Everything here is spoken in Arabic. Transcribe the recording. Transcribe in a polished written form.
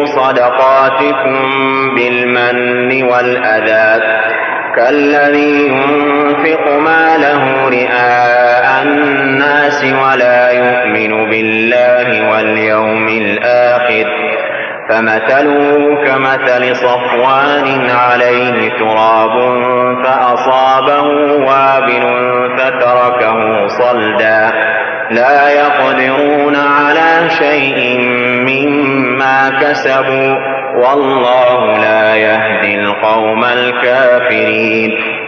صدقاتكم بالمن والأذى كالذي ينفق ماله رئاء الناس ولا يؤمن بالله واليوم الآخر فمثله كمثل صفوان عليه تراب فأصابه وابل فتركه صلدا لا يقدرون على شيء مما كسبوا والله لا يهدي القوم الكافرين.